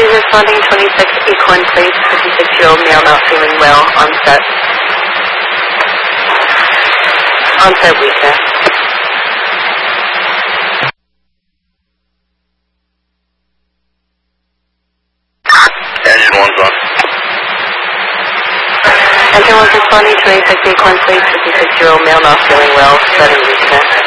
Please responding 26 Acorn Place, 56-year-old male not feeling well, onset. Onset weakness. Engine 1's on. Engine 1's responding 26 Acorn Place, 56-year-old male not feeling well, sudden weakness.